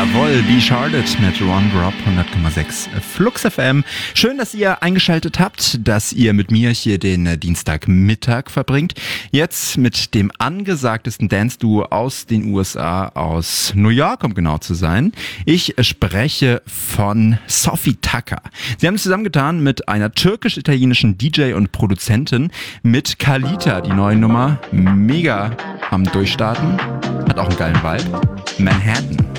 Jawohl, Be Charlotte mit One Drop 100,6 Flux FM. Schön, dass ihr eingeschaltet habt, dass ihr mit mir hier den Dienstagmittag verbringt. Jetzt mit dem angesagtesten Dance-Duo aus den USA, aus New York, um genau zu sein. Ich spreche von Sophie Tucker. Sie haben es zusammengetan mit einer türkisch-italienischen DJ und Produzentin, mit Kalita, die neue Nummer. Mega am Durchstarten. Hat auch einen geilen Vibe. Manhattan.